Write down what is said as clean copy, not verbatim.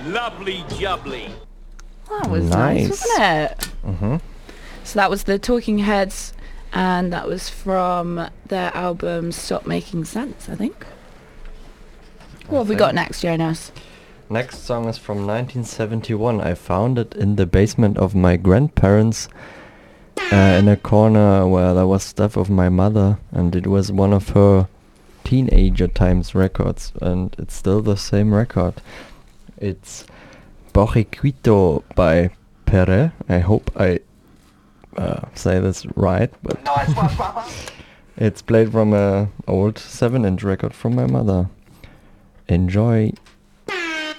Lovely jubbly. That was nice, wasn't it? Mm-hmm. So that was the Talking Heads, and that was from their album Stop Making Sense, I think. What have we got next, Jonas? Next song is from 1971. I found it in the basement of my grandparents, in a corner where there was stuff of my mother, and it was one of her teenager times records, and it's still the same record. It's Borriquito by Pere. I hope I say this right, but it's played from a old 7-inch record from my mother. Enjoy.